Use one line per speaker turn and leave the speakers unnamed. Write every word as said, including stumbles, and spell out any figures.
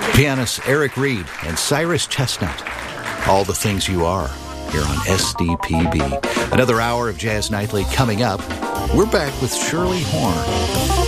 Pianists Eric Reed and Cyrus Chestnut. All the Things You Are, here on S D P B. Another hour of Jazz Nightly coming up. We're back with Shirley Horn.